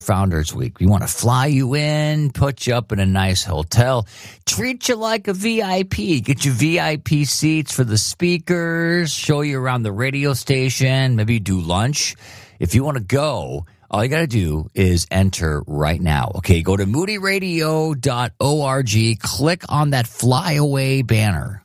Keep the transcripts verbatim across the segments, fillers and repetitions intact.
Founders Week. We want to fly you in, put you up in a nice hotel, treat you like a V I P, get you V I P seats for the speakers, show you around the radio station, maybe do lunch. If you want to go, all you got to do is enter right now. Okay, go to moody radio dot org, click on that flyaway banner.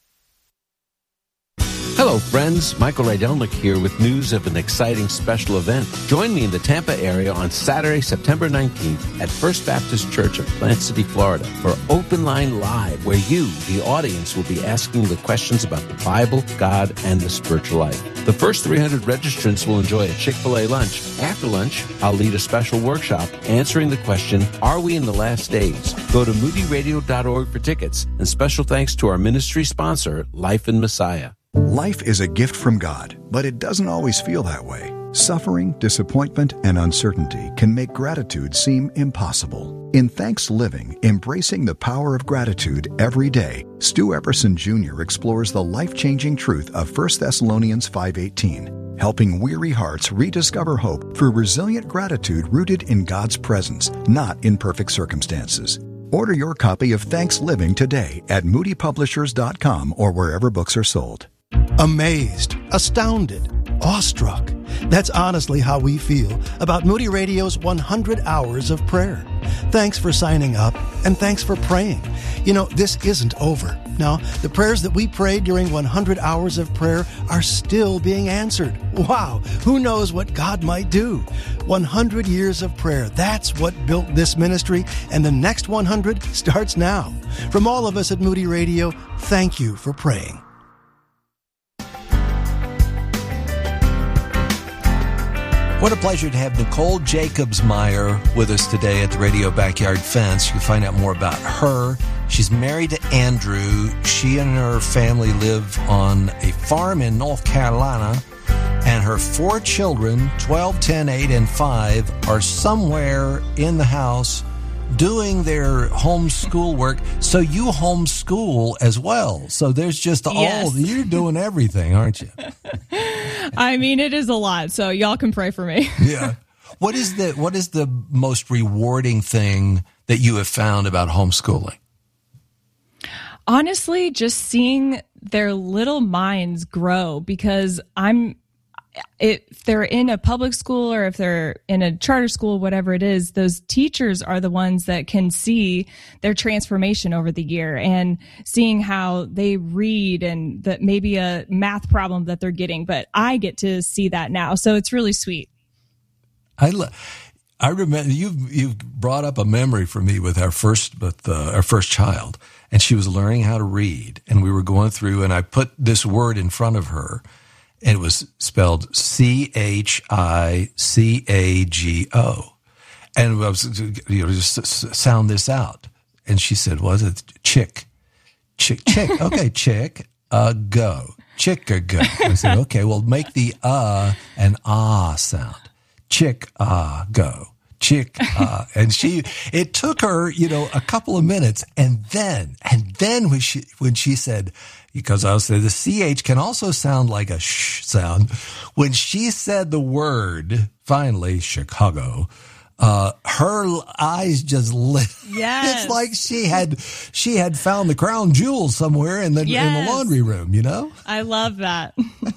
Hello, friends. Michael Rydelnik here with news of an exciting special event. Join me in the Tampa area on Saturday, September nineteenth at First Baptist Church of Plant City, Florida for Open Line Live, where you, the audience, will be asking the questions about the Bible, God, and the spiritual life. The first three hundred registrants will enjoy a Chick-fil-A lunch. After lunch, I'll lead a special workshop answering the question, are we in the last days? Go to moody radio dot org for tickets, and special thanks to our ministry sponsor, Life in Messiah. Life is a gift from God, but it doesn't always feel that way. Suffering, disappointment, and uncertainty can make gratitude seem impossible. In Thanks Living, Embracing the Power of Gratitude Every Day, Stu Epperson Junior explores the life-changing truth of First Thessalonians five eighteen, helping weary hearts rediscover hope through resilient gratitude rooted in God's presence, not in perfect circumstances. Order your copy of Thanks Living today at moody publishers dot com or wherever books are sold. Amazed, astounded, awestruck. That's honestly how we feel about Moody Radio's one hundred hours of prayer. Thanks for signing up, and thanks for praying. You know, this isn't over. Now, the prayers that we prayed during one hundred hours of prayer are still being answered. Wow, who knows what God might do? one hundred years of prayer, that's what built this ministry, and the next one hundred starts now. From all of us at Moody Radio, thank you for praying. What a pleasure to have Nicole Jacobs-Meyer with us today at the Radio Backyard Fence. You can find out more about her. She's married to Andrew. She and her family live on a farm in North Carolina. And her four children, twelve, ten, eight, and five, are somewhere in the house doing their homeschool work. So you homeschool as well. So there's just all, yes. You're doing everything, aren't you? I mean, it is a lot, so y'all can pray for me. Yeah. What is the what is the most rewarding thing that you have found about homeschooling? Honestly, just seeing their little minds grow, because I'm if they're in a public school or if they're in a charter school, whatever it is, those teachers are the ones that can see their transformation over the year, and seeing how they read and that maybe a math problem that they're getting, but I get to see that now. So it's really sweet. I lo- I remember you've you've brought up a memory for me with our first with uh, our first child, and she was learning how to read, and we were going through, and I put this word in front of her. And it was spelled C H I C A G O. And I was, you know, just sound this out. And she said, what is it? Chick. Chick, chick. Okay, chick, uh, go. Chick or go. I said, okay, well, make the uh and ah sound. Chick, ah, go. Chick, uh, and she, it took her, you know, a couple of minutes. And then, and then when she, when she said, because I was saying the C H can also sound like a sh sound. When she said the word, finally, Chicago, uh, her eyes just lit. Yes. It's like she had, she had found the crown jewels somewhere in the, yes. in the laundry room, you know? I love that.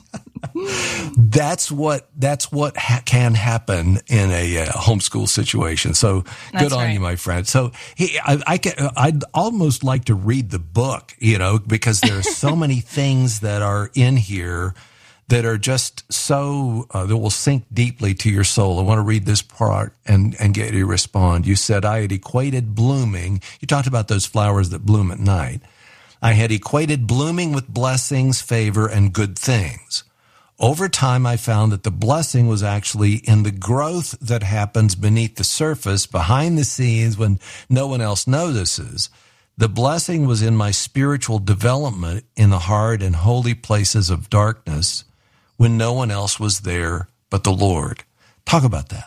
That's what that's what ha- can happen in a uh, homeschool situation. So That's good on right. you, my friend. So he, I, I can, I'd almost like to read the book, you know, because there are so many things that are in here that are just so uh, that will sink deeply to your soul. I want to read this part and and get you to respond. You said I had equated blooming. You talked about those flowers that bloom at night. I had equated blooming with blessings, favor, and good things. Over time, I found that the blessing was actually in the growth that happens beneath the surface, behind the scenes, when no one else notices. The blessing was in my spiritual development in the hard and holy places of darkness when no one else was there but the Lord. Talk about that.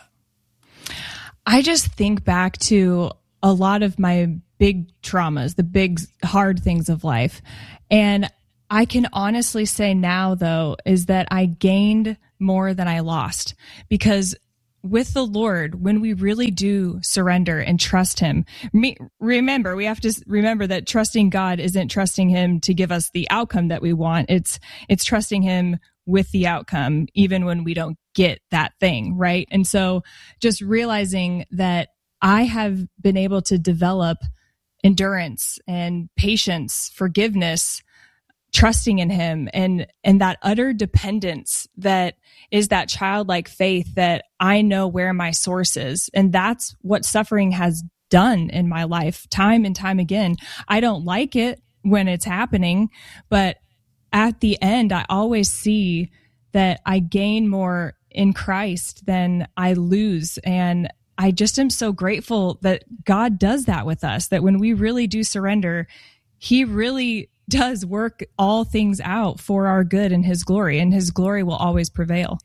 I just think back to a lot of my big traumas, the big hard things of life. And I can honestly say now, though, is that I gained more than I lost, because with the Lord, when we really do surrender and trust him, me, remember, we have to remember that trusting God isn't trusting him to give us the outcome that we want. It's, it's trusting him with the outcome, even when we don't get that thing, right? And so just realizing that I have been able to develop endurance and patience, forgiveness, trusting in him, and and that utter dependence that is that childlike faith that I know where my source is. And that's what suffering has done in my life time and time again. I don't like it when it's happening, but at the end, I always see that I gain more in Christ than I lose. And I just am so grateful that God does that with us, that when we really do surrender, he really does work all things out for our good and his glory, and his glory will always prevail.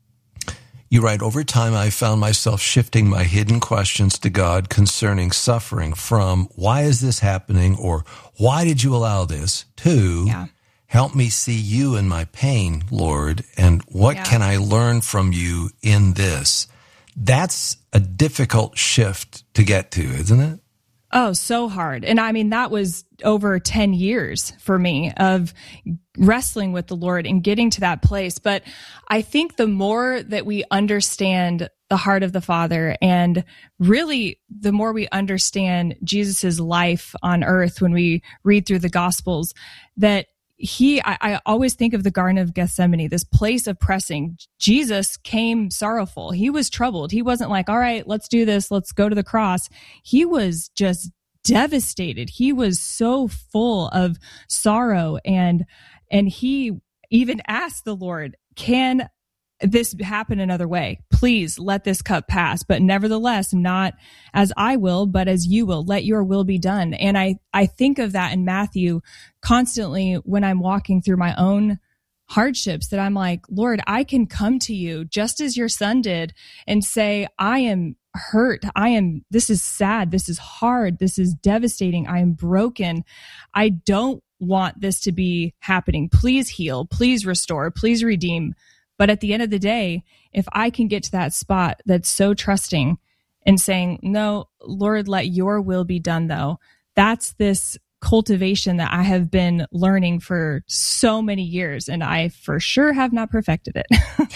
You write, over time, I found myself shifting my hidden questions to God concerning suffering from, why is this happening? Or why did you allow this? To, yeah. help me see you in my pain, Lord. And what yeah. can I learn from you in this? That's a difficult shift to get to, isn't it? Oh, so hard. And I mean, that was over ten years for me of wrestling with the Lord and getting to that place. But I think the more that we understand the heart of the Father, and really the more we understand Jesus's life on earth when we read through the Gospels, that he, I, I always think of the Garden of Gethsemane, this place of pressing. Jesus came sorrowful. He was troubled. He wasn't like, all right, let's do this. Let's go to the cross. He was just devastated. He was so full of sorrow. And, and he even asked the Lord, can this happen another way? Please let this cup pass, but nevertheless, not as I will, but as you will. Let your will be done. And I, I think of that in Matthew constantly when I'm walking through my own hardships, that I'm like, Lord, I can come to you just as your son did and say, I am hurt. I am, this is sad. This is hard. This is devastating. I am broken. I don't want this to be happening. Please heal. Please restore. Please redeem. But at the end of the day, if I can get to that spot that's so trusting and saying, no, Lord, let your will be done, though, that's this cultivation that I have been learning for so many years, and I for sure have not perfected it.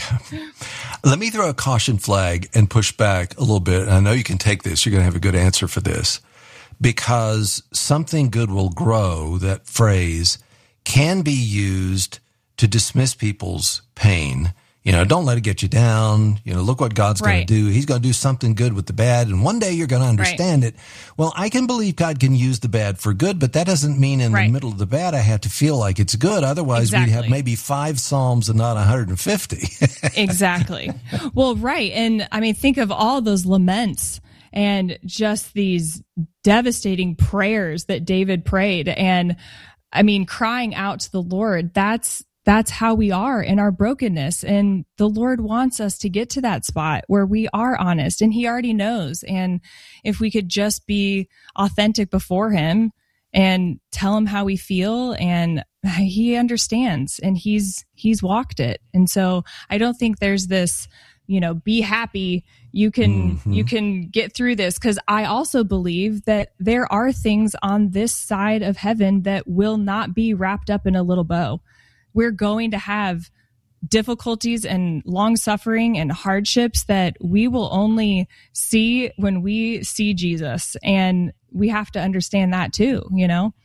Let me throw a caution flag and push back a little bit. And I know you can take this. You're going to have a good answer for this, because something good will grow, that phrase, can be used to dismiss people's pain. You know, don't let it get you down. You know, look what God's right. going to do. He's going to do something good with the bad, and one day you're going to understand right. it. Well, I can believe God can use the bad for good, but that doesn't mean in right. the middle of the bad I have to feel like it's good. Otherwise, exactly. we'd have maybe five Psalms and not one hundred fifty. Exactly. Well, right. And I mean, think of all those laments and just these devastating prayers that David prayed. And I mean, crying out to the Lord, that's That's how we are in our brokenness. And the Lord wants us to get to that spot where we are honest, and he already knows. And if we could just be authentic before him and tell him how we feel, and he understands, and he's, he's walked it. And so I don't think there's this, you know, be happy. You can, mm-hmm. you can get through this. 'Cause I also believe that there are things on this side of heaven that will not be wrapped up in a little bow. We're going to have difficulties and long suffering and hardships that we will only see when we see Jesus. And we have to understand that too, you know?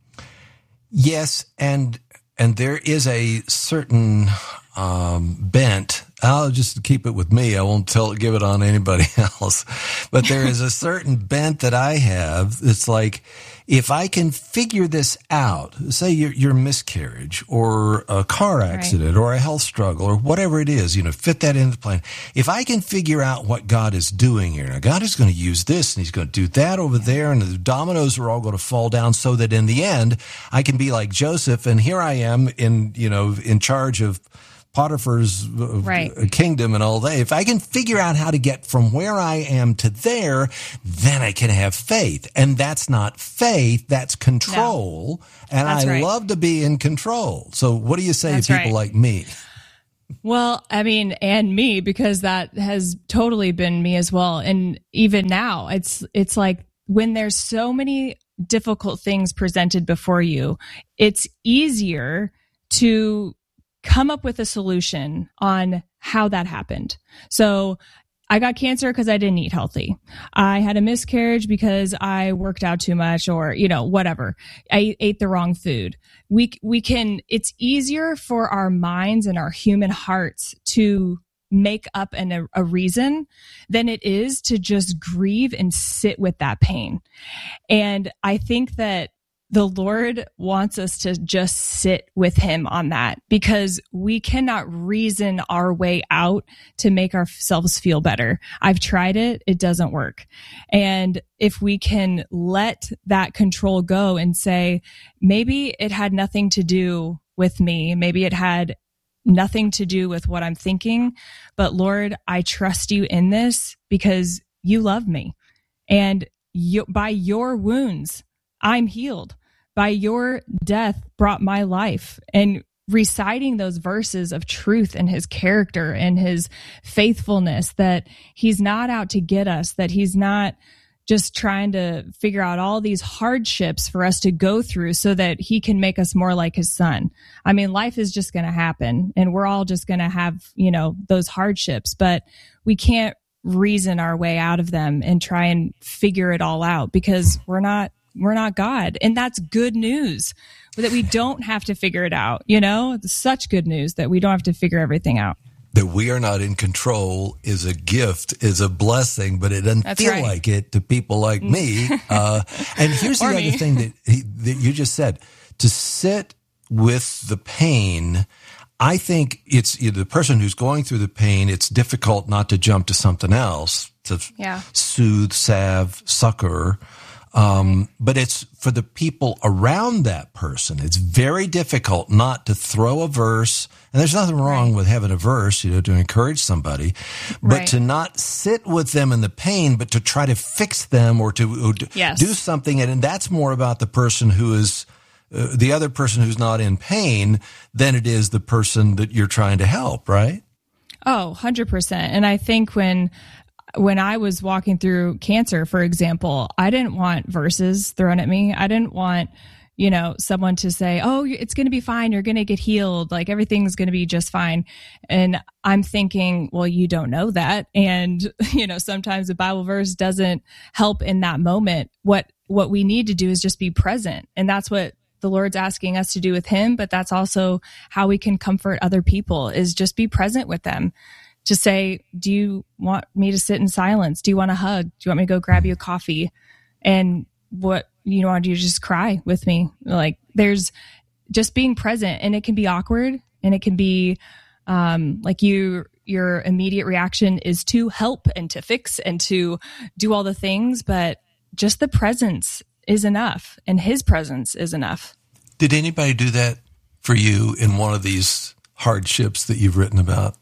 Yes. And, and there is a certain, um, bent. I'll just keep it with me. I won't tell, give it on anybody else, but there is a certain bent that I have. It's like, if I can figure this out, say your, your miscarriage or a car accident right. or a health struggle or whatever it is, you know, fit that into the plan. If I can figure out what God is doing here, now God is going to use this and he's going to do that over there, and the dominoes are all going to fall down so that in the end I can be like Joseph, and here I am in, you know, in charge of Potiphar's right. kingdom and all that. If I can figure out how to get from where I am to there, then I can have faith. And that's not faith, that's control. No. And that's I right. love to be in control. So what do you say that's to people right. like me? Well, I mean, and me, because that has totally been me as well. And even now, it's it's like when there's so many difficult things presented before you, it's easier to come up with a solution on how that happened. So I got cancer because I didn't eat healthy. I had a miscarriage because I worked out too much, or, you know, whatever. I ate the wrong food. We, we can, it's easier for our minds and our human hearts to make up an, a, a reason than it is to just grieve and sit with that pain. And I think that the Lord wants us to just sit with him on that, because we cannot reason our way out to make ourselves feel better. I've tried it. It doesn't work. And if we can let that control go and say, maybe it had nothing to do with me. Maybe it had nothing to do with what I'm thinking, but Lord, I trust you in this because you love me. And you, by your wounds, I'm healed. By your death brought my life. And reciting those verses of truth and his character and his faithfulness, that he's not out to get us, that he's not just trying to figure out all these hardships for us to go through so that he can make us more like his son. I mean, life is just going to happen and we're all just going to have, you know, those hardships, but we can't reason our way out of them and try and figure it all out, because we're not We're not God. And that's good news, that we don't have to figure it out. You know, it's such good news that we don't have to figure everything out. That we are not in control is a gift, is a blessing, but it doesn't That's feel right. like it to people like me. Uh, and here's the Or other me. thing that, he, that you just said, to sit with the pain. I think it's you know, the person who's going through the pain, it's difficult not to jump to something else, to Yeah. soothe, salve, succor. Um, but it's for the people around that person. It's very difficult not to throw a verse, and there's nothing wrong Right. with having a verse, you know, to encourage somebody, but Right. to not sit with them in the pain, but to try to fix them or to, or to Yes. do something. And, and that's more about the person who is, uh, the other person who's not in pain than it is the person that you're trying to help, right? Oh, one hundred percent. And I think when when I was walking through cancer, for example, I didn't want verses thrown at me. I didn't want, you know, someone to say, oh, it's going to be fine. You're going to get healed. Like everything's going to be just fine. And I'm thinking, well, you don't know that. And, you know, sometimes the Bible verse doesn't help in that moment. What, what we need to do is just be present. And that's what the Lord's asking us to do with him. But that's also how we can comfort other people, is just be present with them. To say, do you want me to sit in silence? Do you want a hug? Do you want me to go grab you a coffee? And what you want to do is just cry with me. Like there's just being present, and it can be awkward, and it can be um, like you, your immediate reaction is to help and to fix and to do all the things, but just the presence is enough, and his presence is enough. Did anybody do that for you in one of these hardships that you've written about?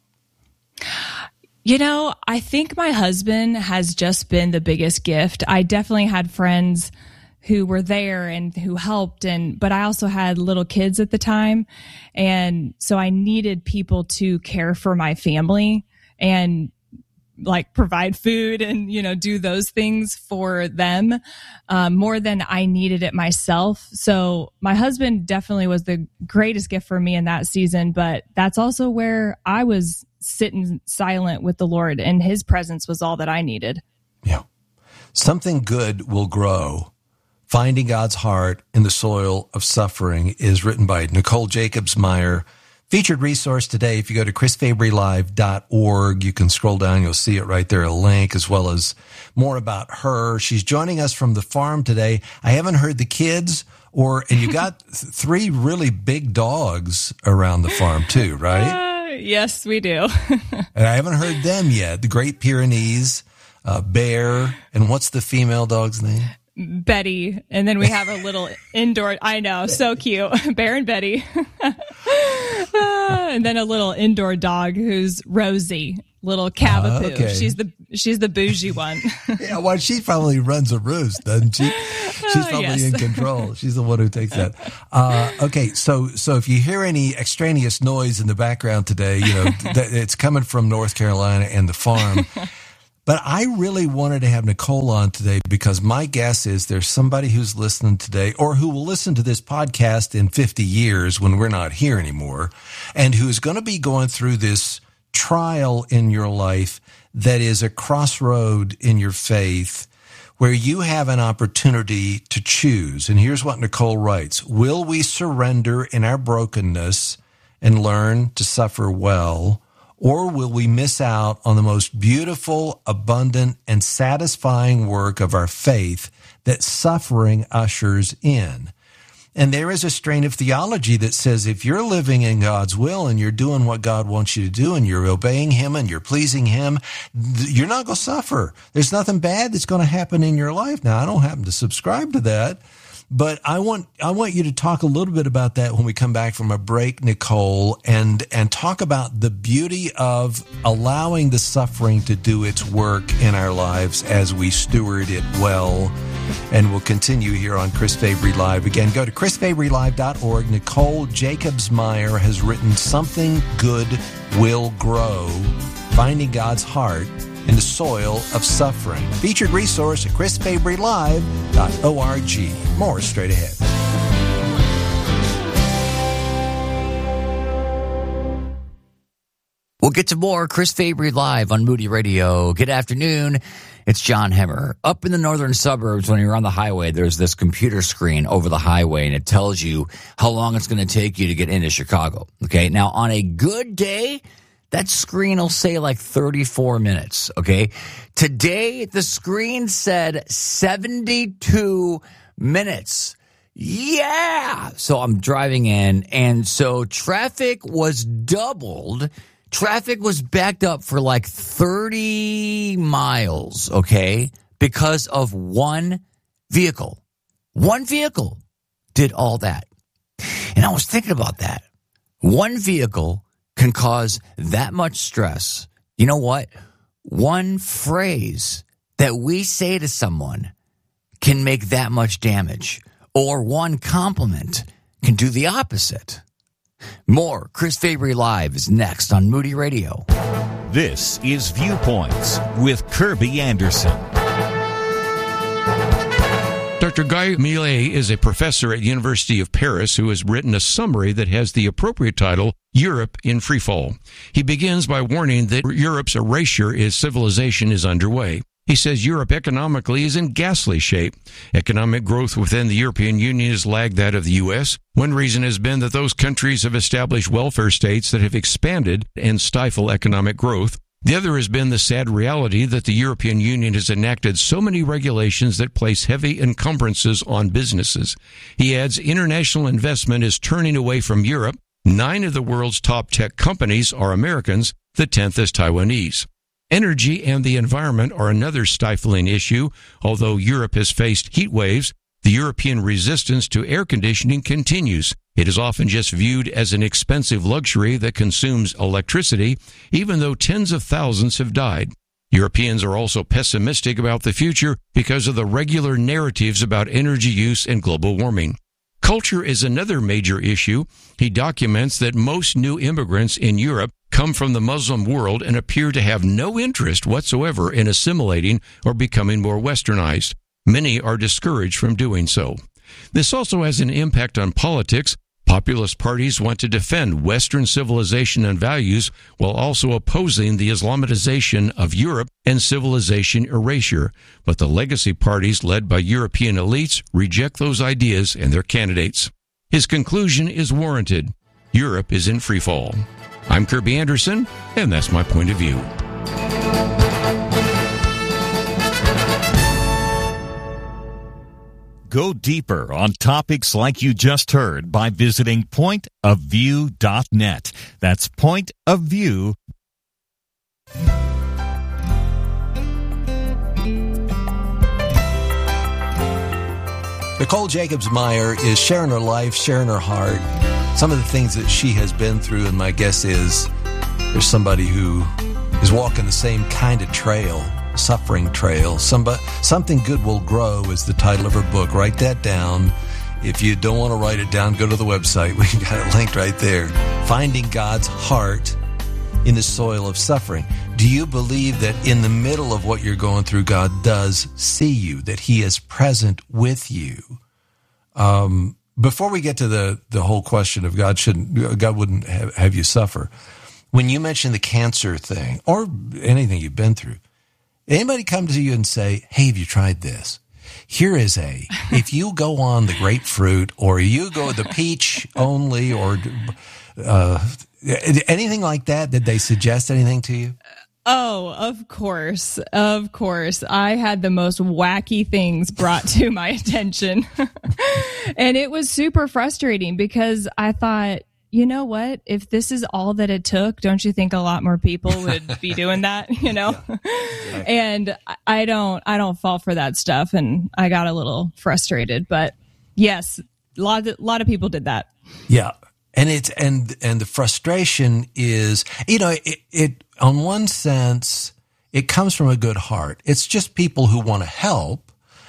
You know, I think my husband has just been the biggest gift. I definitely had friends who were there and who helped, and but I also had little kids at the time, and so I needed people to care for my family and like provide food and, you know, do those things for them um, more than I needed it myself. So my husband definitely was the greatest gift for me in that season, but that's also where I was sitting silent with the Lord, and his presence was all that I needed. Yeah. Something good will grow. Finding God's Heart in the Soil of Suffering is written by Nicole Jacobs Meyer. Featured resource today. If you go to chris fabry live dot org, you can scroll down. You'll see it right there, a link, as well as more about her. She's joining us from the farm today. I haven't heard the kids or, and you got three really big dogs around the farm too, right? Uh, yes, we do. And I haven't heard them yet. The Great Pyrenees, uh, Bear, and what's the female dog's name? Betty. And then we have a little indoor, I know, so cute. Bear and Betty. And then a little indoor dog who's Rosie. little Cavapoo. Uh, okay. She's the she's the bougie one. Yeah, well, she probably runs a roost, doesn't she? She's probably yes. in control. She's the one who takes that. Uh, okay, so so if you hear any extraneous noise in the background today, you know th- it's coming from North Carolina and the farm. But I really wanted to have Nicole on today because my guess is there's somebody who's listening today or who will listen to this podcast in fifty years when we're not here anymore, and who's going to be going through this trial in your life that is a crossroad in your faith where you have an opportunity to choose. And here's what Nicole writes. Will we surrender in our brokenness and learn to suffer well, or will we miss out on the most beautiful, abundant, and satisfying work of our faith that suffering ushers in? And there is a strain of theology that says if you're living in God's will and you're doing what God wants you to do and you're obeying Him and you're pleasing Him, you're not going to suffer. There's nothing bad that's going to happen in your life. Now, I don't happen to subscribe to that, but I want I want you to talk a little bit about that when we come back from a break, Nicole, and and talk about the beauty of allowing the suffering to do its work in our lives as we steward it well. And we'll continue here on Chris Fabry Live. Again, go to chris fabry live dot org. Nicole Jacobs-Meyer has written Something Good Will Grow, Finding God's Heart in the Soil of Suffering. Featured resource at chris fabry live dot org. More straight ahead. We'll get to more Chris Fabry Live on Moody Radio. Good afternoon. It's John Hemmer. Up in the northern suburbs, when you're on the highway, there's this computer screen over the highway, and it tells you how long it's going to take you to get into Chicago. Okay, now on a good day, that screen will say like thirty-four minutes, okay? Today, the screen said seventy-two minutes. Yeah! So I'm driving in, and so traffic was doubled. Traffic was backed up for like thirty miles, okay, because of one vehicle. One vehicle did all that. And I was thinking about that. One vehicle can cause that much stress. You know what? One phrase that we say to someone can make that much damage. Or one compliment can do the opposite. More Chris Fabry Live is next on Moody Radio. This is Viewpoints with Kirby Anderson. Doctor Guy Millet is a professor at University of Paris who has written a summary that has the appropriate title, Europe in Freefall. He begins by warning that Europe's erasure as civilization is underway. He says Europe economically is in ghastly shape. Economic growth within the European Union has lagged that of the U S. One reason has been that those countries have established welfare states that have expanded and stifle economic growth. The other has been the sad reality that the European Union has enacted so many regulations that place heavy encumbrances on businesses. He adds international investment is turning away from Europe. Nine of the world's top tech companies are Americans. The tenth is Taiwanese. Energy and the environment are another stifling issue. Although Europe has faced heat waves, the European resistance to air conditioning continues. It is often just viewed as an expensive luxury that consumes electricity, even though tens of thousands have died. Europeans are also pessimistic about the future because of the regular narratives about energy use and global warming. Culture is another major issue. He documents that most new immigrants in Europe come from the Muslim world and appear to have no interest whatsoever in assimilating or becoming more westernized. Many are discouraged from doing so. This also has an impact on politics. Populist parties want to defend Western civilization and values while also opposing the Islamization of Europe and civilization erasure. But the legacy parties led by European elites reject those ideas and their candidates. His conclusion is warranted. Europe is in freefall. I'm Kirby Anderson, and that's my point of view. Go deeper on topics like you just heard by visiting point of view dot net. That's point of view. Nicole Jacobs-Meyer is sharing her life, sharing her heart, some of the things that she has been through, and my guess is there's somebody who is walking the same kind of trail, suffering trail. Somebody, Something Good Will Grow is the title of her book. Write that down. If you don't want to write it down, go to the website. We got it linked right there. Finding God's Heart in the Soil of Suffering. Do you believe that in the middle of what you're going through, God does see you, that he is present with you? Um, before we get to the, the whole question of God shouldn't, God wouldn't have, have you suffer, when you mention the cancer thing or anything you've been through, anybody come to you and say, hey, have you tried this? Here is a, if you go on the grapefruit or you go the peach only or uh, anything like that, did they suggest anything to you? Oh, of course. Of course. I had the most wacky things brought to my attention. And it was super frustrating because I thought, you know what? If this is all that it took, don't you think a lot more people would be doing that, you know? Yeah. And I don't, I don't fall for that stuff. And I got a little frustrated, but yes, a lot of, a lot of people did that. Yeah. And it's, and, and the frustration is, you know, it, it, on one sense, it comes from a good heart. It's just people who want to help,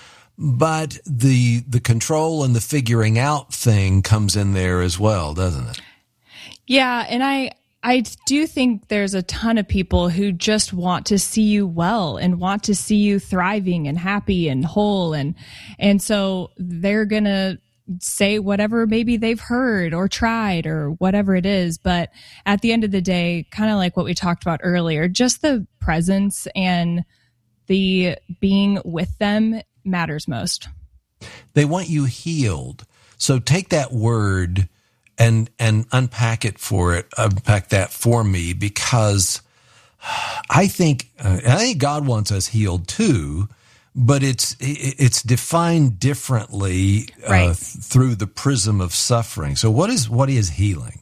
but the, the control and the figuring out thing comes in there as well, doesn't it? Yeah. And I, I do think there's a ton of people who just want to see you well and want to see you thriving and happy and whole. And, and so they're going to say whatever maybe they've heard or tried or whatever it is. But at the end of the day, kind of like what we talked about earlier, just the presence and the being with them matters most. They want you healed. So take that word and and unpack it for it, unpack that for me, because I think uh, I think God wants us healed too, but it's it's defined differently uh, right. through the prism of suffering. So what is what is healing?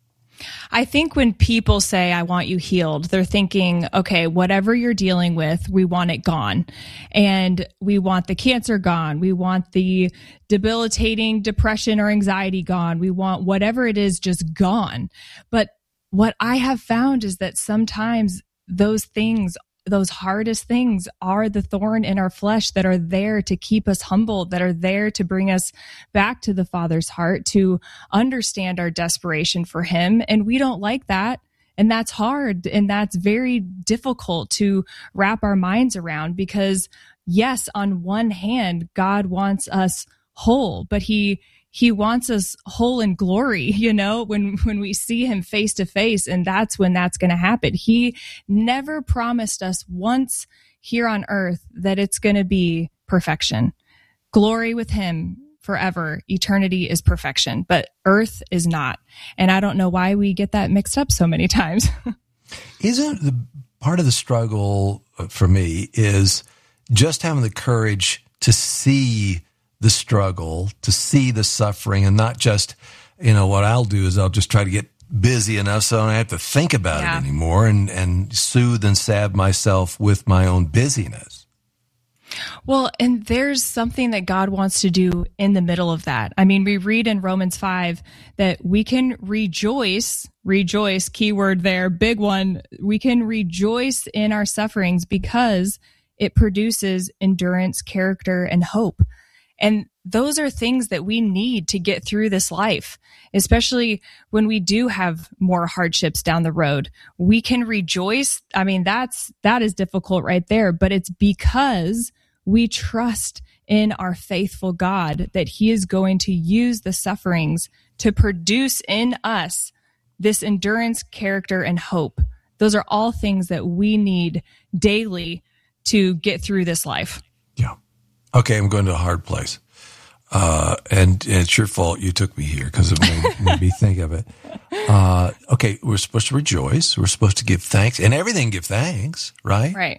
I think when people say, I want you healed, they're thinking, okay, whatever you're dealing with, we want it gone. And we want the cancer gone. We want the debilitating depression or anxiety gone. We want whatever it is just gone. But what I have found is that sometimes those things, those hardest things are the thorn in our flesh that are there to keep us humbled, that are there to bring us back to the Father's heart, to understand our desperation for him. And we don't like that. And that's hard. And that's very difficult to wrap our minds around because, yes, on one hand, God wants us whole, but he He wants us whole in glory, you know, when, when we see him face to face, and that's when that's going to happen. He never promised us once here on earth that it's going to be perfection. Glory with him forever. Eternity is perfection, but earth is not. And I don't know why we get that mixed up so many times. Isn't the part of the struggle for me is just having the courage to see the struggle, to see the suffering, and not just, you know, what I'll do is I'll just try to get busy enough so I don't have to think about yeah. it anymore and, and soothe and salve myself with my own busyness. Well, and there's something that God wants to do in the middle of that. I mean, we read in Romans five that we can rejoice, rejoice, keyword there, big one. We can rejoice in our sufferings because it produces endurance, character, and hope. And those are things that we need to get through this life, especially when we do have more hardships down the road. We can rejoice. I mean, that's, that is difficult right there, but it's because we trust in our faithful God that he is going to use the sufferings to produce in us this endurance, character, and hope. Those are all things that we need daily to get through this life. Yeah. Okay, I'm going to a hard place. Uh, and, and it's your fault you took me here because it made, made me think of it. Uh, okay, we're supposed to rejoice. We're supposed to give thanks. And everything give thanks, right? Right.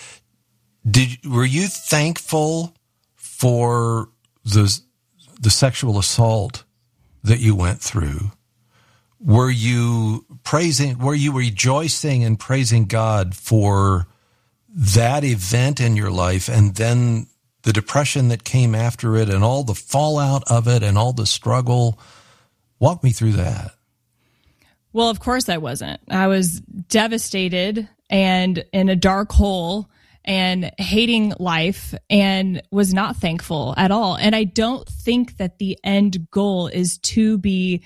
Did Were you thankful for the, the sexual assault that you went through? Were you praising, were you rejoicing and praising God for that event in your life and then the depression that came after it and all the fallout of it and all the struggle? Walk me through that. Well, of course I wasn't. I was devastated and in a dark hole and hating life and was not thankful at all. And I don't think that the end goal is to be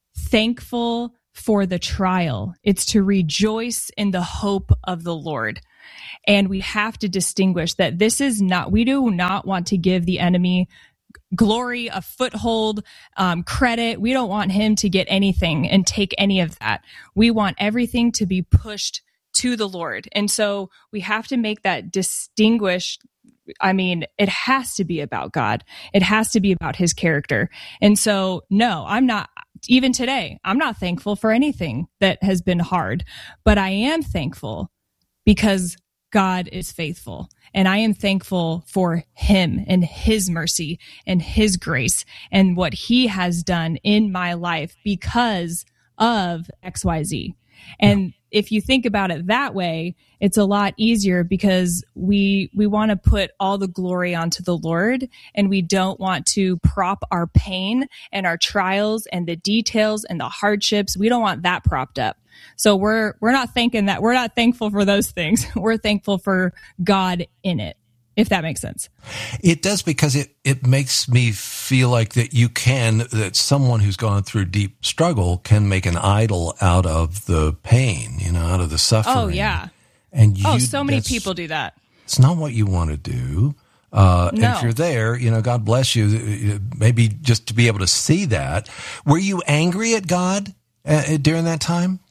thankful for the trial. It's to rejoice in the hope of the Lord. And we have to distinguish that this is not, we do not want to give the enemy glory, a foothold, um, credit. We don't want him to get anything and take any of that. We want everything to be pushed to the Lord. And so we have to make that distinguished. I mean, it has to be about God. It has to be about his character. And so, no, I'm not, even today, I'm not thankful for anything that has been hard, but I am thankful because God is faithful. And I am thankful for him and his mercy and his grace and what he has done in my life because of X Y Z. And if you think about it that way, it's a lot easier because we we want to put all the glory onto the Lord, and we don't want to prop our pain and our trials and the details and the hardships. We don't want that propped up. So we're we're not thinking that we're not thankful for those things. We're thankful for God in it, if that makes sense. It does, because it, it makes me feel like that you can, that someone who's gone through deep struggle can make an idol out of the pain, you know, out of the suffering. Oh, yeah. And you, oh, so many people do that. It's not what you want to do. Uh, no. And if you're there, you know, God bless you, maybe just to be able to see that. Were you angry at God uh, during that time?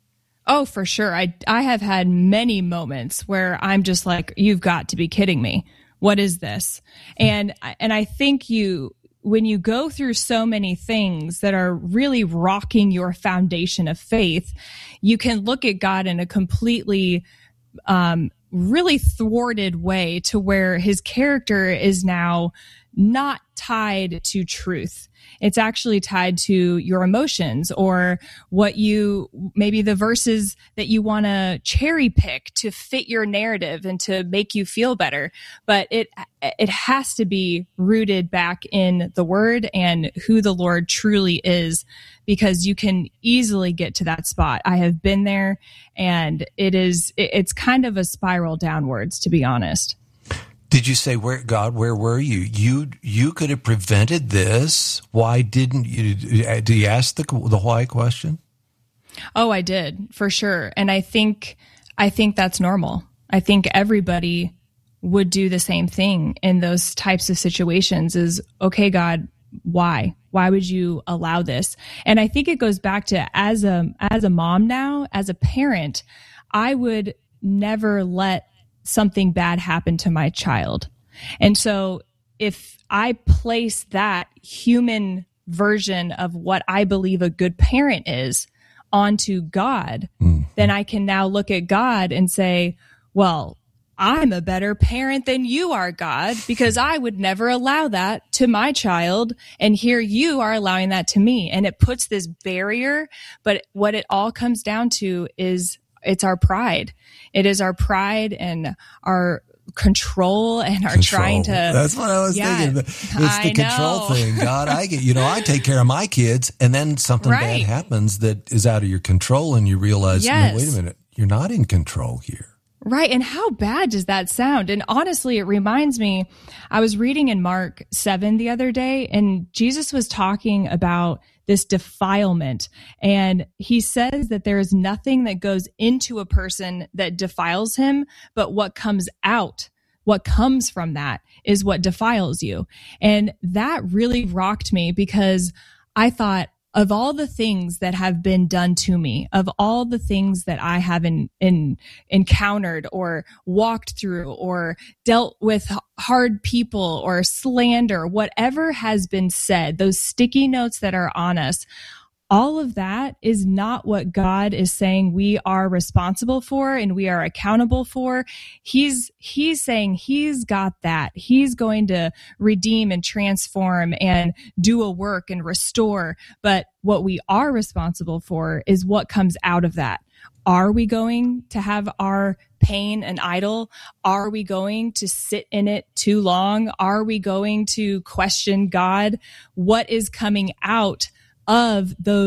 Oh, for sure. I, I have had many moments where I'm just like, you've got to be kidding me. What is this? And, and I think you, when you go through so many things that are really rocking your foundation of faith, you can look at God in a completely, um, really thwarted way to where his character is now not tied to truth. It's actually tied to your emotions or what you, maybe the verses that you want to cherry pick to fit your narrative and to make you feel better. But it, it has to be rooted back in the word and who the Lord truly is, because you can easily get to that spot. I have been there, and it is, it's kind of a spiral downwards, to be honest. Did you say, "Where God, where were you? You you could have prevented this. Why didn't you?" Do you ask the the why question? Oh, I did, for sure. And I think I think that's normal. I think everybody would do the same thing in those types of situations. Is, okay, God, why? Why would you allow this? And I think it goes back to, as a as a mom now, as a parent, I would never let something bad happened to my child. And so if I place that human version of what I believe a good parent is onto God, mm. then I can now look at God and say, well, I'm a better parent than you are, God, because I would never allow that to my child. And here you are allowing that to me. And it puts this barrier. But what it all comes down to is it's our pride. It is our pride and our control and our control. trying to. That's what I was yeah, thinking. It's I the control know. thing. God, I get, you know, I take care of my kids, and then something right. bad happens that is out of your control, and you realize, yes. no, wait a minute, you're not in control here. Right. And how bad does that sound? And honestly, it reminds me, I was reading in Mark seven the other day, and Jesus was talking about this defilement. And he says that there is nothing that goes into a person that defiles him, but what comes out, what comes from that is what defiles you. And that really rocked me, because I thought, of all the things that have been done to me, of all the things that I have in, in, encountered or walked through or dealt with hard people or slander, whatever has been said, those sticky notes that are on us, all of that is not what God is saying we are responsible for and we are accountable for. He's, he's saying he's got that. He's going to redeem and transform and do a work and restore. But what we are responsible for is what comes out of that. Are we going to have our pain an idol? Are we going to sit in it too long? Are we going to question God? What is coming out of those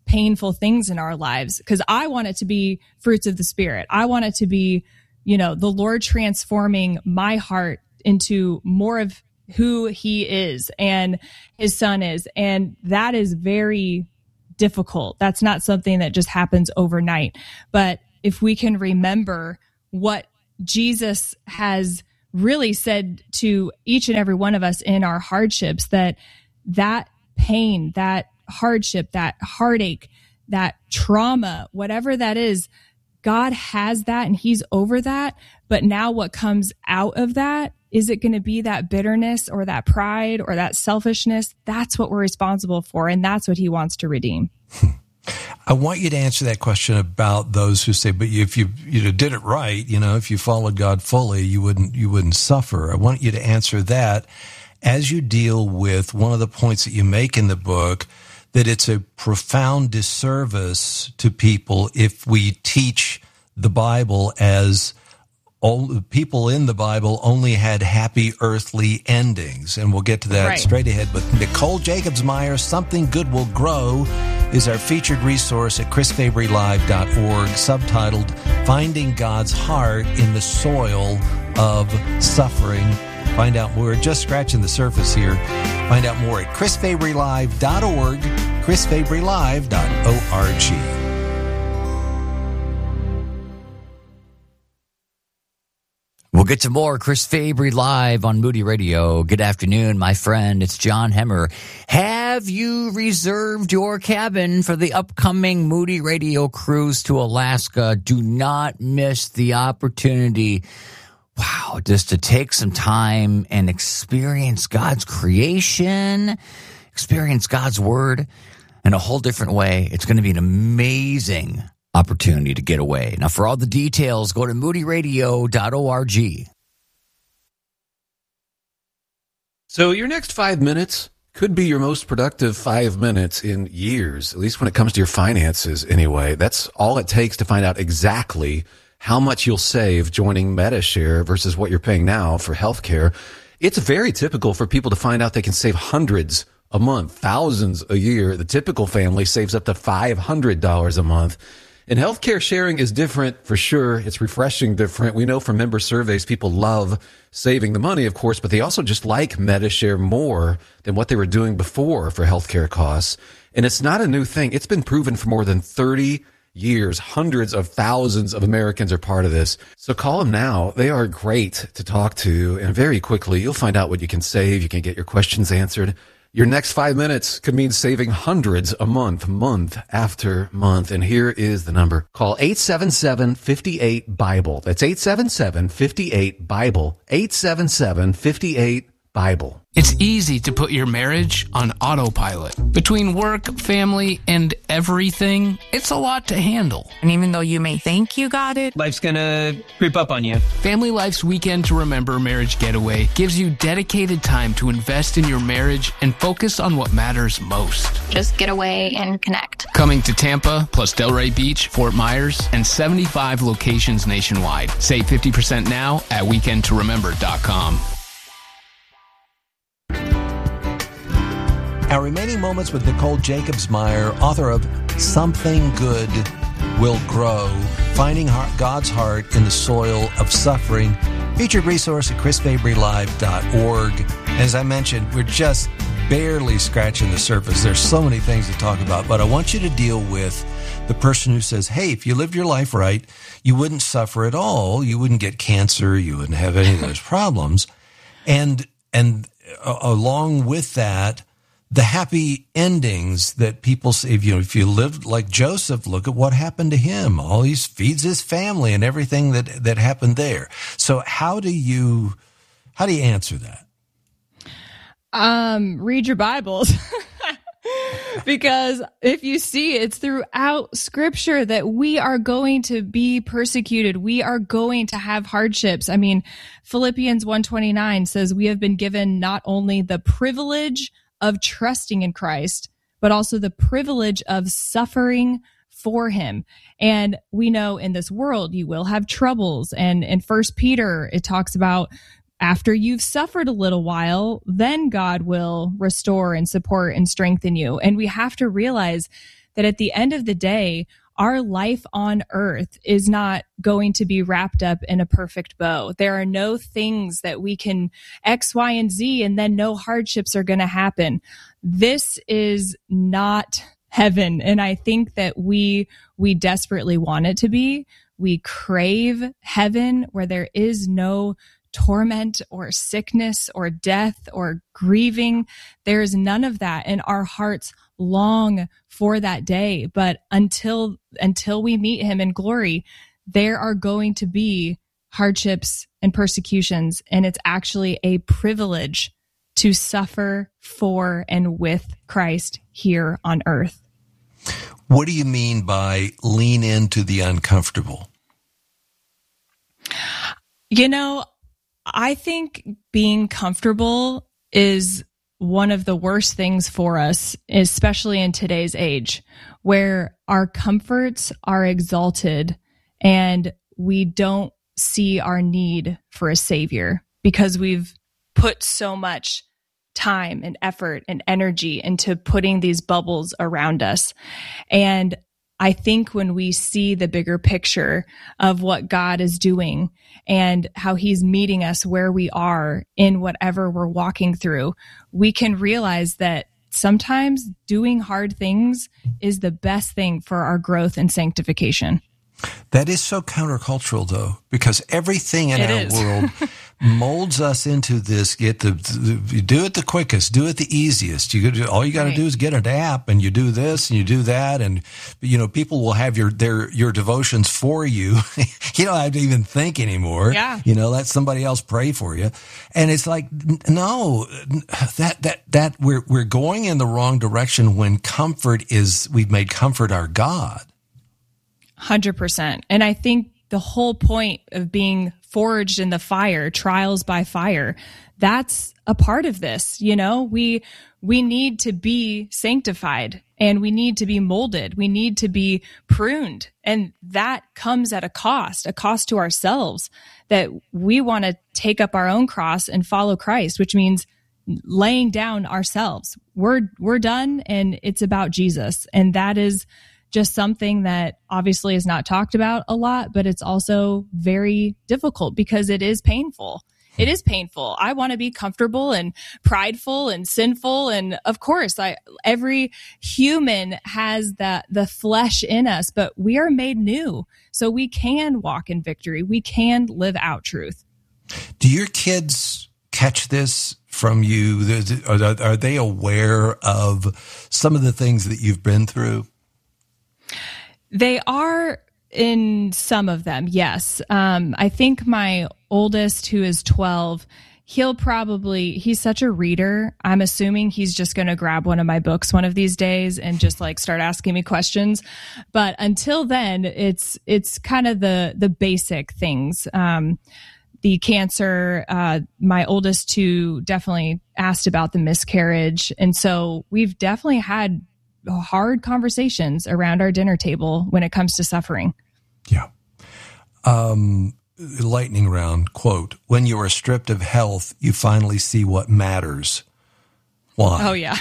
painful things in our lives, because I want it to be fruits of the Spirit. I want it to be, you know, the Lord transforming my heart into more of who he is and his son is. And that is very difficult. That's not something that just happens overnight. But if we can remember what Jesus has really said to each and every one of us in our hardships, that that pain, that hardship, that heartache, that trauma, whatever that is, God has that and he's over that. But now what comes out of that, is it going to be that bitterness or that pride or that selfishness? That's what we're responsible for. And that's what he wants to redeem. I want you to answer that question about those who say, but if you, you know, did it right, you know, if you followed God fully, you wouldn't, you wouldn't suffer. I want you to answer that as you deal with one of the points that you make in the book, that it's a profound disservice to people if we teach the Bible as all the people in the Bible only had happy earthly endings. And we'll get to that right straight ahead. But Nicole Jacobsmeyer, Something Good Will Grow, is our featured resource at chris fabry live dot org, subtitled Finding God's Heart in the Soil of Suffering. Find out more. We're just scratching the surface here. Find out more at chris fabry live dot org, chris fabry live dot org. We'll get to more Chris Fabry Live on Moody Radio. Good afternoon, my friend. It's John Hemmer. Have you reserved your cabin for the upcoming Moody Radio cruise to Alaska? Do not miss the opportunity. Wow, just to take some time and experience God's creation, experience God's word in a whole different way. It's going to be an amazing opportunity to get away. Now, for all the details, go to moody radio dot org. So your next five minutes could be your most productive five minutes in years, at least when it comes to your finances anyway. That's all it takes to find out exactly how much you'll save joining Medi-Share versus what you're paying now for healthcare. It's very typical for people to find out they can save hundreds a month, thousands a year. The typical family saves up to five hundred dollars a month. And healthcare sharing is different for sure. It's refreshing different. We know from member surveys, people love saving the money, of course, but they also just like Medi-Share more than what they were doing before for healthcare costs. And it's not a new thing. It's been proven for more than thirty years. Hundreds of thousands of Americans are part of this. So call them now. They are great to talk to. And very quickly, you'll find out what you can save. You can get your questions answered. Your next five minutes could mean saving hundreds a month, month after month. And here is the number. Call eight seven seven, five eight, BIBLE. That's eight seven seven, five eight, BIBLE. eight seven seven, five eight, BIBLE. It's easy to put your marriage on autopilot. Between work, family, and everything, it's a lot to handle. And even though you may think you got it, life's gonna creep up on you. Family Life's Weekend to Remember Marriage Getaway gives you dedicated time to invest in your marriage and focus on what matters most. Just get away and connect. Coming to Tampa, plus Delray Beach, Fort Myers, and seventy-five locations nationwide. Save fifty percent now at weekend to remember dot com. Our remaining moments with Nicole Jacobsmeyer, author of Something Good Will Grow, Finding God's Heart in the Soil of Suffering, featured resource at chris fabry live dot org. As I mentioned, we're just barely scratching the surface. There's so many things to talk about, but I want you to deal with the person who says, hey, if you lived your life right, you wouldn't suffer at all. You wouldn't get cancer. You wouldn't have any of those problems. And, and uh, along with that, the happy endings that people say, you know, if you lived like Joseph, look at what happened to him. All he feeds his family and everything that, that happened there. So how do you, how do you answer that? Um, read your Bibles. Because if you see, it's throughout Scripture that we are going to be persecuted. We are going to have hardships. I mean, Philippians one twenty-nine says we have been given not only the privilege of trusting in Christ, but also the privilege of suffering for him. And we know in this world, you will have troubles. And in First Peter, it talks about after you've suffered a little while, then God will restore and support and strengthen you. And we have to realize that at the end of the day, our life on earth is not going to be wrapped up in a perfect bow. There are no things that we can X, Y, and Z, and then no hardships are going to happen. This is not heaven. And I think that we, we desperately want it to be. We crave heaven where there is no torment or sickness or death or grieving. There is none of that. And our hearts long for that day. But until, until we meet him in glory, there are going to be hardships and persecutions. And it's actually a privilege to suffer for and with Christ here on earth. What do you mean by lean into the uncomfortable? You know, I think being comfortable is one of the worst things for us, especially in today's age, where our comforts are exalted and we don't see our need for a savior because we've put so much time and effort and energy into putting these bubbles around us. And I think when we see the bigger picture of what God is doing and how he's meeting us where we are in whatever we're walking through, we can realize that sometimes doing hard things is the best thing for our growth and sanctification. That is so countercultural, though, because everything in it our is. world molds us into this. Get the, the you do it the quickest, do it the easiest. You could, all you got to Right. do is get an app, and you do this and you do that, and you know people will have your their your devotions for you. You don't have to even think anymore. Yeah. You know, let somebody else pray for you, and it's like no, that that that we're we're going in the wrong direction when comfort is we've made comfort our God. one hundred percent. And I think the whole point of being forged in the fire, trials by fire, that's a part of this. You know, we, we need to be sanctified and we need to be molded. We need to be pruned. And that comes at a cost, a cost to ourselves, that we want to take up our own cross and follow Christ, which means laying down ourselves. We're, we're done and it's about Jesus. And that is just something that obviously is not talked about a lot, but it's also very difficult because it is painful. It is painful. I want to be comfortable and prideful and sinful. And of course, I, every human has that, the flesh in us, but we are made new. So we can walk in victory. We can live out truth. Do your kids catch this from you? Are, are they aware of some of the things that you've been through? They are in some of them, yes. Um, I think my oldest, who is twelve, he'll probably, he's such a reader. I'm assuming he's just going to grab one of my books one of these days and just like start asking me questions. But until then, it's, it's kind of the, the basic things. Um, the cancer, uh, my oldest two definitely asked about the miscarriage. And so we've definitely had hard conversations around our dinner table when it comes to suffering. Yeah. Um, lightning round quote, when you are stripped of health, you finally see what matters. Why? Oh, yeah.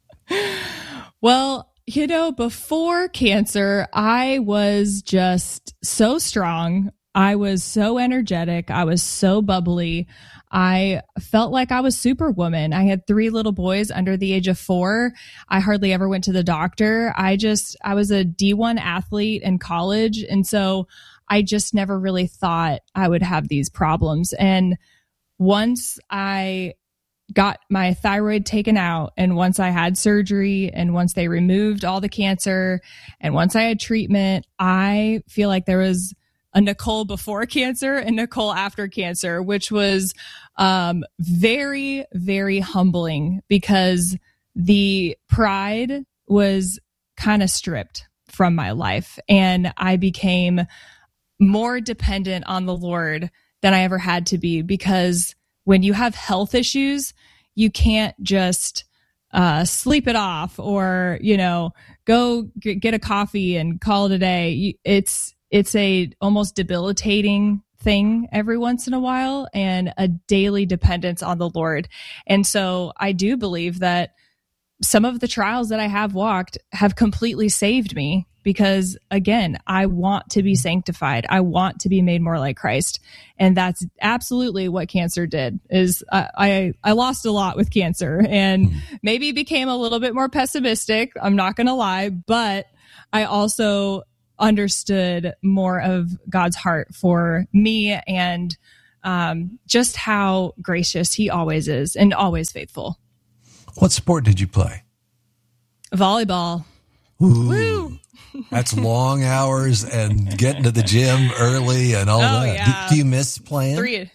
Well, you know, before cancer, I was just so strong. I was so energetic. I was so bubbly. I felt like I was Superwoman. I had three little boys under the age of four. I hardly ever went to the doctor. I just, I was a D one athlete in college. And so I just never really thought I would have these problems. And once I got my thyroid taken out and once I had surgery and once they removed all the cancer and once I had treatment, I feel like there was a Nicole before cancer and Nicole after cancer, which was um, very, very humbling because the pride was kind of stripped from my life. And I became more dependent on the Lord than I ever had to be, because when you have health issues, you can't just uh, sleep it off or, you know, go g- get a coffee and call it a day. It's, It's a almost debilitating thing every once in a while and a daily dependence on the Lord. And so I do believe that some of the trials that I have walked have completely saved me because, again, I want to be sanctified. I want to be made more like Christ. And that's absolutely what cancer did. Is I, I, I lost a lot with cancer and maybe became a little bit more pessimistic. I'm not going to lie, but I also understood more of God's heart for me and um, just how gracious he always is and always faithful. What sport did you play? Volleyball. Ooh, Woo! That's long hours and getting to the gym early and all Oh, that. yeah. Do, do you miss playing? Three.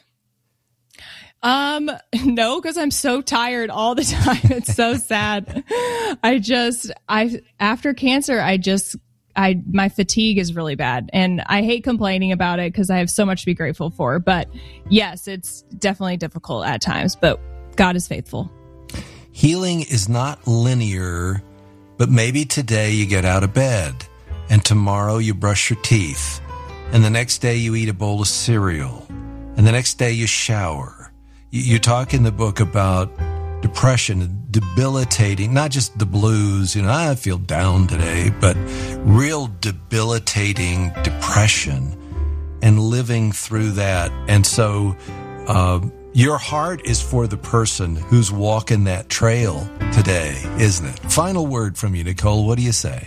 Um, no, because I'm so tired all the time. It's so sad. I just, I, after cancer, I just, I, my fatigue is really bad and I hate complaining about it because I have so much to be grateful for. But yes, it's definitely difficult at times, but God is faithful. Healing is not linear, but maybe today you get out of bed and tomorrow you brush your teeth and the next day you eat a bowl of cereal and the next day you shower. You, you talk in the book about depression, debilitating, not just the blues, you know, I feel down today, but real debilitating depression and living through that. And so, uh, your heart is for the person who's walking that trail today, isn't it? Final word from you, Nicole. What do you say?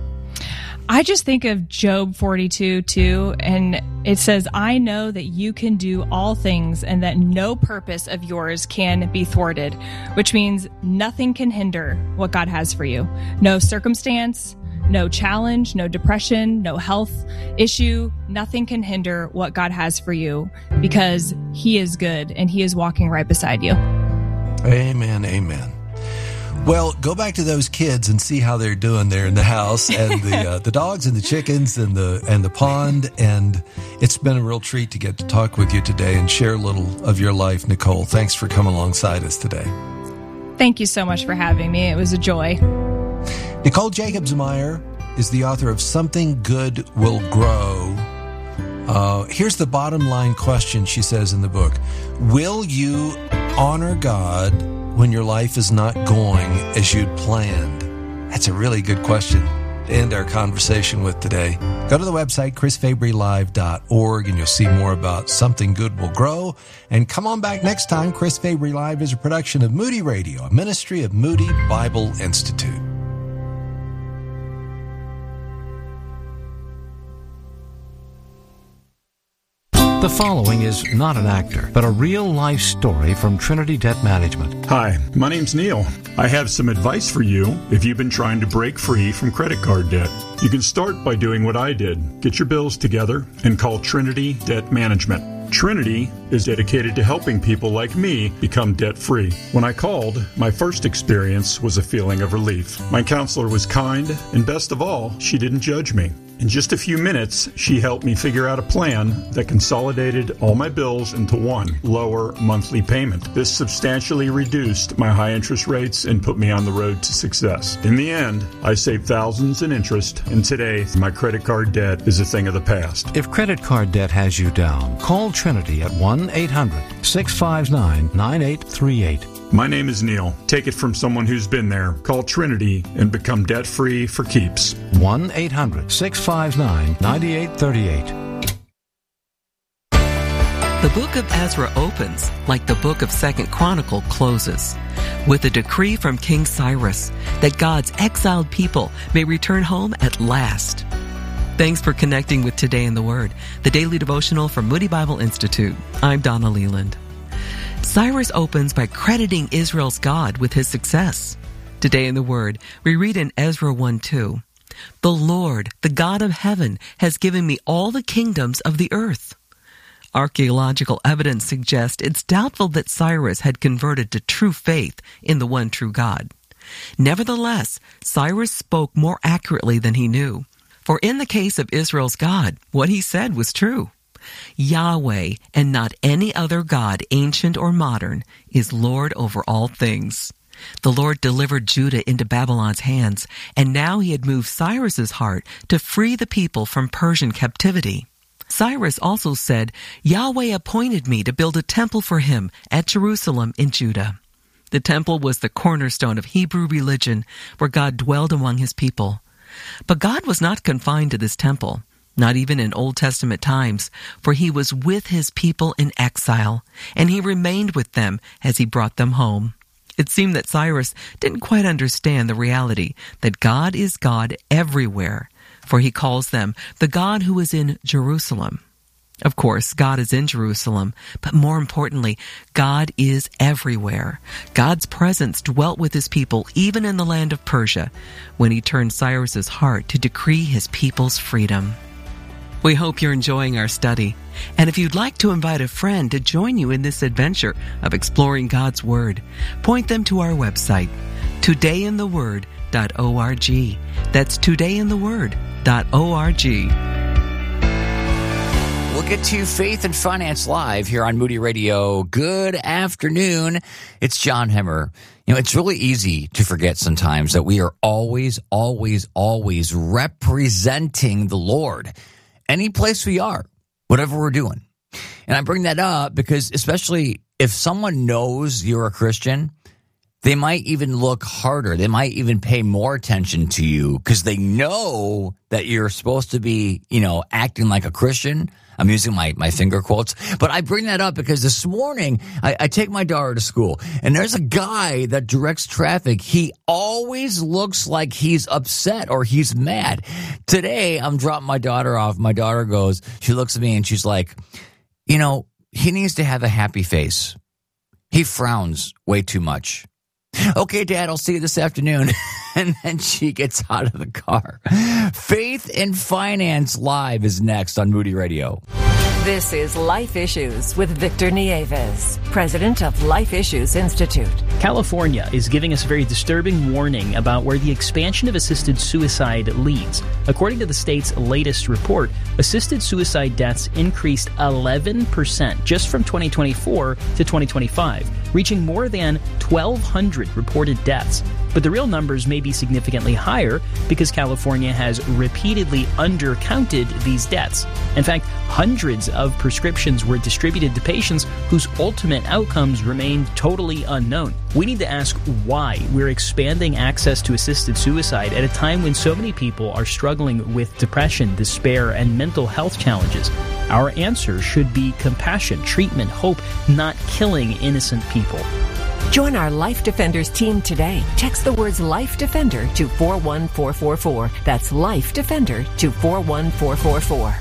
I just think of Job forty-two, too, and it says, I know that you can do all things and that no purpose of yours can be thwarted, which means nothing can hinder what God has for you. No circumstance, no challenge, no depression, no health issue. Nothing can hinder what God has for you because he is good and he is walking right beside you. Amen, amen. Well, go back to those kids and see how they're doing there in the house and the uh, the dogs and the chickens and the and the pond. And it's been a real treat to get to talk with you today and share a little of your life, Nicole. Thanks for coming alongside us today. Thank you so much for having me. It was a joy. Nicole Jacobsmeyer is the author of Something Good Will Grow. Uh, here's the bottom line question, she says in the book. Will you honor God when your life is not going as you'd planned? That's a really good question to end our conversation with today. Go to the website, chris fabry live dot org, and you'll see more about Something Good Will Grow. And come on back next time. Chris Fabry Live is a production of Moody Radio, a ministry of Moody Bible Institute. The following is not an actor, but a real-life story from Trinity Debt Management. Hi, my name's Neil. I have some advice for you if you've been trying to break free from credit card debt. You can start by doing what I did. Get your bills together and call Trinity Debt Management. Trinity is dedicated to helping people like me become debt-free. When I called, my first experience was a feeling of relief. My counselor was kind, and best of all, she didn't judge me. In just a few minutes, she helped me figure out a plan that consolidated all my bills into one lower monthly payment. This substantially reduced my high interest rates and put me on the road to success. In the end, I saved thousands in interest, and today, my credit card debt is a thing of the past. If credit card debt has you down, call Trinity at one eight hundred six five nine nine eight three eight. My name is Neil. Take it from someone who's been there. Call Trinity and become debt-free for keeps. one eight hundred six five nine nine eight three eight. The book of Ezra opens like the book of Second Chronicle closes, with a decree from King Cyrus that God's exiled people may return home at last. Thanks for connecting with Today in the Word, the daily devotional from Moody Bible Institute. I'm Donna Leland. Cyrus opens by crediting Israel's God with his success. Today in the Word, we read in Ezra one two, "The Lord, the God of heaven, has given me all the kingdoms of the earth." Archaeological evidence suggests it's doubtful that Cyrus had converted to true faith in the one true God. Nevertheless, Cyrus spoke more accurately than he knew. For in the case of Israel's God, what he said was true. Yahweh, and not any other God, ancient or modern, is Lord over all things. The Lord delivered Judah into Babylon's hands, and now he had moved Cyrus's heart to free the people from Persian captivity. Cyrus also said, Yahweh appointed me to build a temple for him at Jerusalem in Judah. The temple was the cornerstone of Hebrew religion, where God dwelled among his people. But God was not confined to this temple, not even in Old Testament times, for he was with his people in exile, and he remained with them as he brought them home. It seemed that Cyrus didn't quite understand the reality that God is God everywhere, for he calls them the God who is in Jerusalem. Of course, God is in Jerusalem, but more importantly, God is everywhere. God's presence dwelt with his people even in the land of Persia, when he turned Cyrus's heart to decree his people's freedom. We hope you're enjoying our study, and if you'd like to invite a friend to join you in this adventure of exploring God's Word, point them to our website, today in the word dot org. That's today in the word dot org. We'll get to Faith and Finance Live here on Moody Radio. Good afternoon. It's John Hemmer. You know, it's really easy to forget sometimes that we are always, always, always representing the Lord. Any place we are, whatever we're doing. And I bring that up because especially if someone knows you're a Christian, they might even look harder. They might even pay more attention to you because they know that you're supposed to be, you know, acting like a Christian. I'm using my, my finger quotes, but I bring that up because this morning I, I take my daughter to school and there's a guy that directs traffic. He always looks like he's upset or he's mad. Today I'm dropping my daughter off. My daughter goes, she looks at me and she's like, you know, he needs to have a happy face. He frowns way too much. Okay, Dad, I'll see you this afternoon. And then she gets out of the car. Faith and Finance Live is next on Moody Radio. This is Life Issues with Victor Nieves, president of Life Issues Institute. California is giving us a very disturbing warning about where the expansion of assisted suicide leads. According to the state's latest report, assisted suicide deaths increased eleven percent just from twenty twenty-four to twenty twenty-five, reaching more than twelve hundred reported deaths. But the real numbers may be significantly higher because California has repeatedly undercounted these deaths. In fact, hundreds of prescriptions were distributed to patients whose ultimate outcomes remained totally unknown. We need to ask why we're expanding access to assisted suicide at a time when so many people are struggling with depression, despair, and mental health challenges. Our answer should be compassion, treatment, hope, not killing innocent people. Join our Life Defenders team today. Text the words Life Defender to four one four four four. That's Life Defender to four one four four four.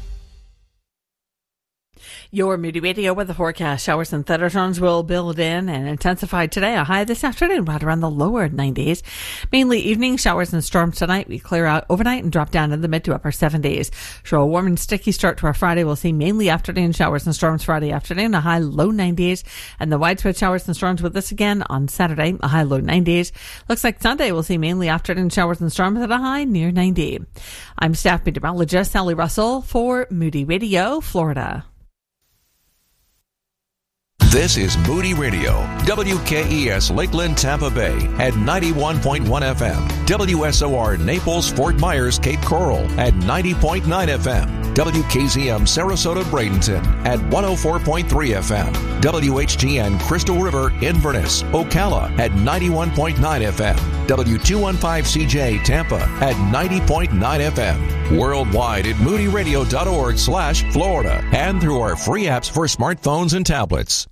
Your Moody Radio weather forecast. Showers and thunderstorms will build in and intensify today. A high this afternoon right around the lower nineties. Mainly evening showers and storms tonight. We clear out overnight and drop down in the mid to upper seventies. So a warm and sticky start to our Friday. We'll see mainly afternoon showers and storms Friday afternoon. A high low nineties. And the widespread showers and storms with us again on Saturday. A high low nineties. Looks like Sunday we'll see mainly afternoon showers and storms at a high near ninety. I'm staff meteorologist Sally Russell for Moody Radio, Florida. This is Moody Radio, W K E S Lakeland, Tampa Bay at ninety-one point one F M, W S O R Naples, Fort Myers, Cape Coral at ninety point nine F M, W K Z M Sarasota, Bradenton at one oh four point three F M, W H G N Crystal River, Inverness, Ocala at ninety-one point nine F M, W two fifteen C J Tampa at ninety point nine F M, worldwide at moodyradio.org slash Florida and through our free apps for smartphones and tablets.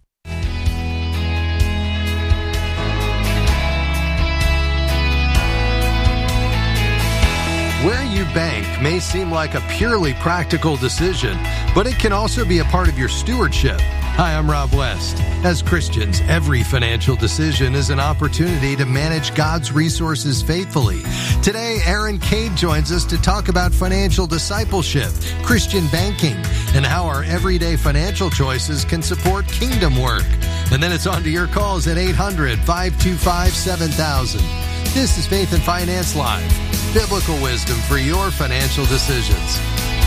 Where you bank may seem like a purely practical decision, but it can also be a part of your stewardship. Hi, I'm Rob West. As Christians, every financial decision is an opportunity to manage God's resources faithfully. Today, Aaron Cade joins us to talk about financial discipleship, Christian banking, and how our everyday financial choices can support kingdom work. And then it's on to your calls at eight hundred, five two five, seven thousand. This is Faith and Finance Live, biblical wisdom for your financial decisions.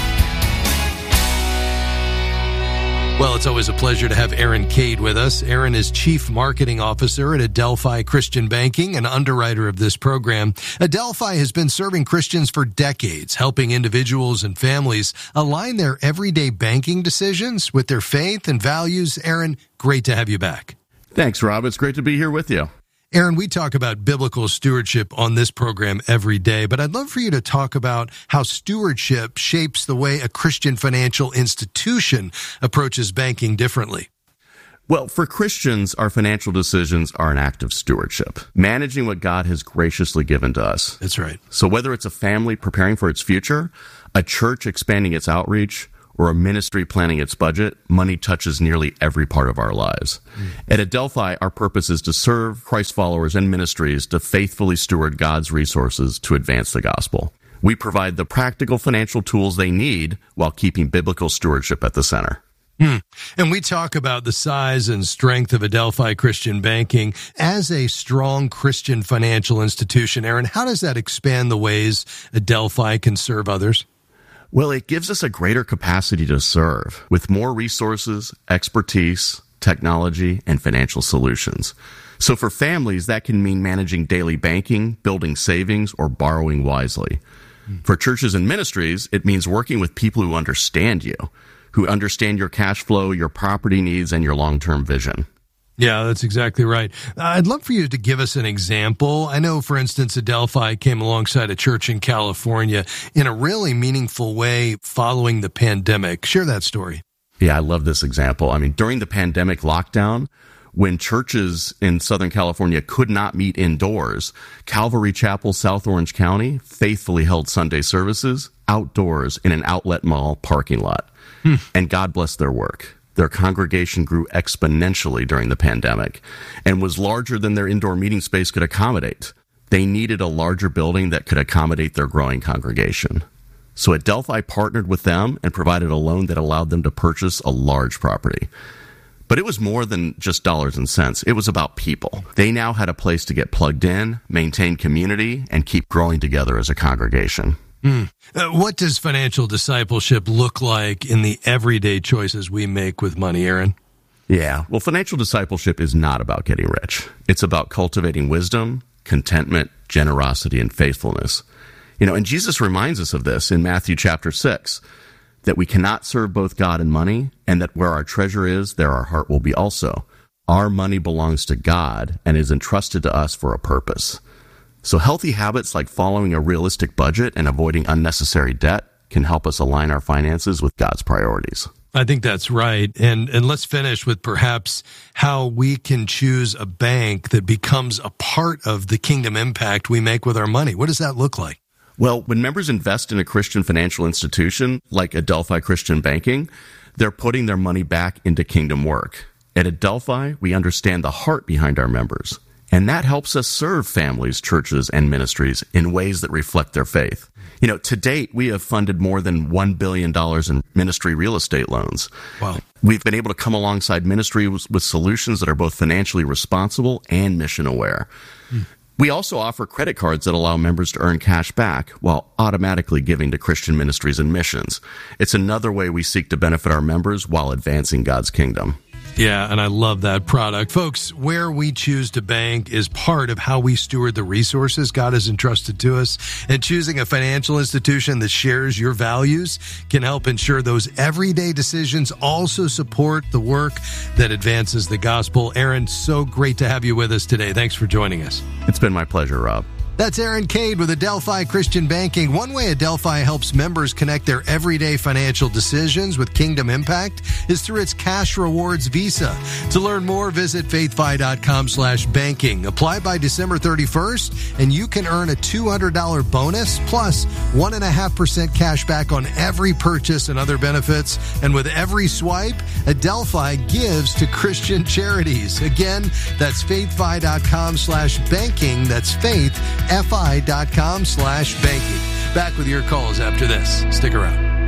Well, it's always a pleasure to have Aaron Cade with us. Aaron is Chief Marketing Officer at Adelphi Christian Banking and underwriter of this program. Adelphi has been serving Christians for decades, helping individuals and families align their everyday banking decisions with their faith and values. Aaron, great to have you back. Thanks, Rob. It's great to be here with you. Aaron, we talk about biblical stewardship on this program every day, but I'd love for you to talk about how stewardship shapes the way a Christian financial institution approaches banking differently. Well, for Christians, our financial decisions are an act of stewardship, managing what God has graciously given to us. That's right. So whether it's a family preparing for its future, a church expanding its outreach, or a ministry planning its budget, money touches nearly every part of our lives. Mm. At Adelphi, our purpose is to serve Christ followers and ministries to faithfully steward God's resources to advance the gospel. We provide the practical financial tools they need while keeping biblical stewardship at the center. Hmm. And we talk about the size and strength of Adelphi Christian Banking as a strong Christian financial institution. Aaron, how does that expand the ways Adelphi can serve others? Well, it gives us a greater capacity to serve with more resources, expertise, technology, and financial solutions. So for families, that can mean managing daily banking, building savings, or borrowing wisely. Hmm. For churches and ministries, it means working with people who understand you, who understand your cash flow, your property needs, and your long-term vision. Yeah, that's exactly right. I'd love for you to give us an example. I know, for instance, Adelphi came alongside a church in California in a really meaningful way following the pandemic. Share that story. Yeah, I love this example. I mean, during the pandemic lockdown, when churches in Southern California could not meet indoors, Calvary Chapel, South Orange County, faithfully held Sunday services outdoors in an outlet mall parking lot. Hmm. And God blessed their work. Their congregation grew exponentially during the pandemic and was larger than their indoor meeting space could accommodate. They needed a larger building that could accommodate their growing congregation. So Adelphi partnered with them and provided a loan that allowed them to purchase a large property. But it was more than just dollars and cents. It was about people. They now had a place to get plugged in, maintain community, and keep growing together as a congregation. Mm. Uh, what does financial discipleship look like in the everyday choices we make with money, Aaron? Yeah, well, financial discipleship is not about getting rich. It's about cultivating wisdom, contentment, generosity, and faithfulness. You know, and Jesus reminds us of this in Matthew chapter six, that we cannot serve both God and money, and that where our treasure is, there our heart will be also. Our money belongs to God and is entrusted to us for a purpose. So healthy habits like following a realistic budget and avoiding unnecessary debt can help us align our finances with God's priorities. I think that's right. And and let's finish with perhaps how we can choose a bank that becomes a part of the kingdom impact we make with our money. What does that look like? Well, when members invest in a Christian financial institution like Adelphi Christian Banking, they're putting their money back into kingdom work. At Adelphi, we understand the heart behind our members. And that helps us serve families, churches, and ministries in ways that reflect their faith. You know, to date, we have funded more than one billion dollars in ministry real estate loans. Wow. We've been able to come alongside ministries with solutions that are both financially responsible and mission aware. Hmm. We also offer credit cards that allow members to earn cash back while automatically giving to Christian ministries and missions. It's another way we seek to benefit our members while advancing God's kingdom. Yeah, and I love that product. Folks, where we choose to bank is part of how we steward the resources God has entrusted to us. And choosing a financial institution that shares your values can help ensure those everyday decisions also support the work that advances the gospel. Aaron, so great to have you with us today. Thanks for joining us. It's been my pleasure, Rob. That's Aaron Cade with Adelphi Christian Banking. One way Adelphi helps members connect their everyday financial decisions with Kingdom Impact is through its Cash Rewards Visa. To learn more, visit faithfi.com slash banking. Apply by December thirty-first, and you can earn a two hundred dollars bonus plus one point five percent cash back on every purchase and other benefits. And with every swipe, Adelphi gives to Christian charities. Again, that's faithfi.com slash banking. That's faith. fi.com slash banking. Back with your calls after this. Stick around.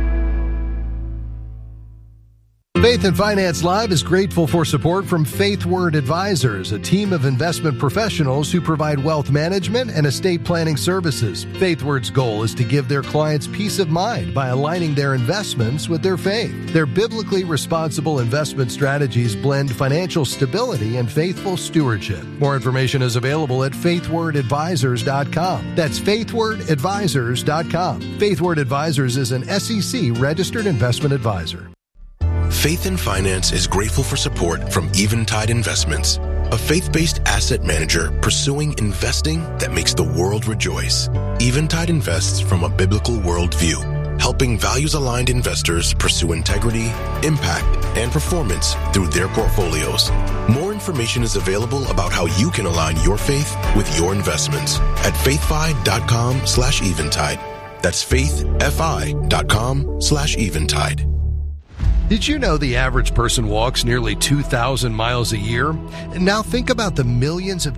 Faith and Finance Live is grateful for support from Faith Word Advisors, a team of investment professionals who provide wealth management and estate planning services. Faith Word's goal is to give their clients peace of mind by aligning their investments with their faith. Their biblically responsible investment strategies blend financial stability and faithful stewardship. More information is available at faith word advisors dot com. That's faith word advisors dot com. Faith Word Advisors is an S E C registered investment advisor. Faith in Finance is grateful for support from Eventide Investments, a faith-based asset manager pursuing investing that makes the world rejoice. Eventide invests from a biblical worldview, helping values-aligned investors pursue integrity, impact, and performance through their portfolios. More information is available about how you can align your faith with your investments at faithfi.com slash eventide. That's faithfi.com slash eventide. Did you know the average person walks nearly two thousand miles a year? Now think about the millions of